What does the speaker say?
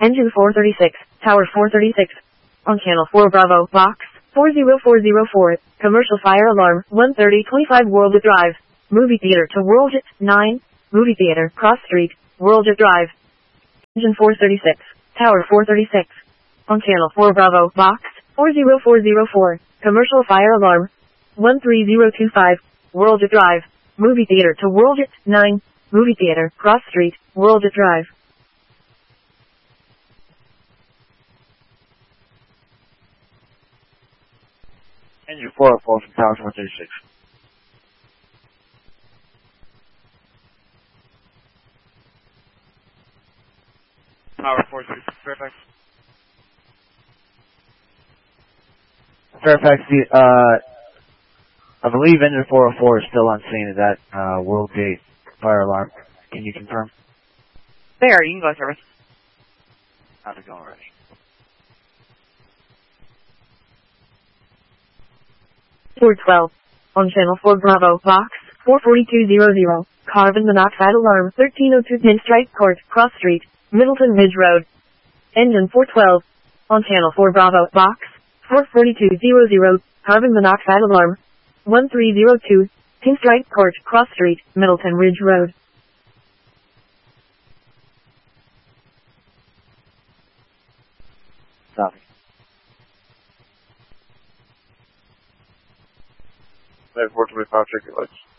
Engine 436, Tower 436. On Channel 4 Bravo, Box 40404. Commercial fire alarm 13025 World Drive. Movie theater to World 9. Movie theater, Cross Street, World Drive. Engine 436, Tower 436. On Channel 4 Bravo, Box 40404. Commercial fire alarm 13025 World Drive. Movie theater to World 9. Movie theater, Cross Street, World Drive. Engine 404 from Tower 436. Tower 436, Fairfax. Fairfax, I believe Engine 404 is still on scene at that World Gate fire alarm. Can you confirm? There, you can go service. How's it going already? .412. On Channel 4 Bravo, Box 44200. Carbon monoxide alarm 1302 Pinstripe Court, Cross Street, Middleton Ridge Road. Engine 412. On Channel 4 Bravo, Box 44200. Carbon monoxide alarm 1302 Pinstripe Court, Cross Street, Middleton Ridge Road. Copy. They have 425 ticket lights.